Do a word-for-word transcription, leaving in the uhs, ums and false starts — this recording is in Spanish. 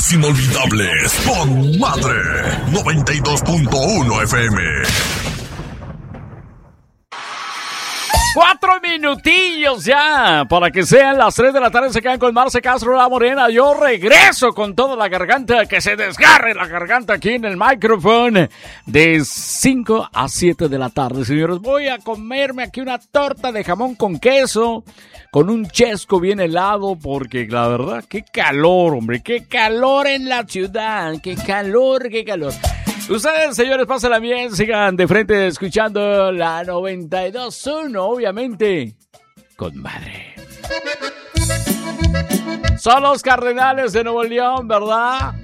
Las Inolvidables con Madre noventa y dos punto uno F M. Cuatro minutillos ya para que sean las tres de la tarde. Se quedan con Marce Castro, La Morena. Yo regreso con toda la garganta, que se desgarre la garganta aquí en el micrófono de cinco a siete de la tarde, señores. Voy a comerme aquí una torta de jamón con queso, con un chesco bien helado, porque la verdad, qué calor, hombre, qué calor en la ciudad, qué calor, qué calor. Ustedes, señores, pásenla bien, sigan de frente escuchando la noventa y dos punto uno, obviamente, con Madre. Son los Cardenales de Nuevo León, ¿verdad?